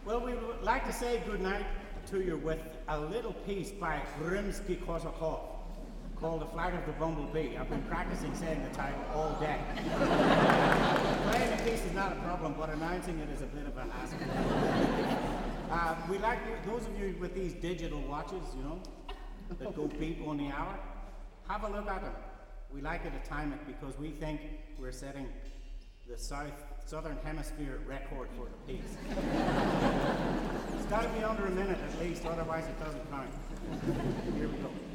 Well, we would like to say goodnight to you with a little piece by Rimsky-Korsakov called The Flight of the Bumblebee. I've been practicing saying the title all day. Playing the piece is not a problem, but announcing it is a bit of a hassle. We like you, those of you with these digital watches, you know, that go beep on the hour, have a look at them. We like you to time it because we think we're setting the southern hemisphere record for the piece. It's got to be under a minute at least, otherwise it doesn't count. Here we go.